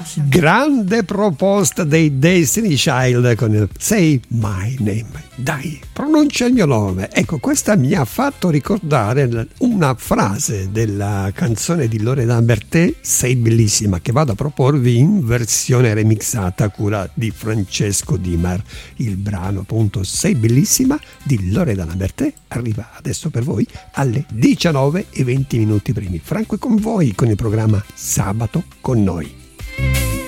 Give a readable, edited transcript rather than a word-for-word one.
Grande proposta dei Destiny Child con il Say My Name. Dai, pronuncia il mio nome. Ecco, questa mi ha fatto ricordare una frase della canzone di Loredana Bertè, Sei bellissima, che vado a proporvi in versione remixata a cura di Francesco Dimar. Il brano appunto Sei bellissima di Loredana Bertè arriva adesso per voi alle 19:20 primi. Franco è con voi con il programma Sabato con noi.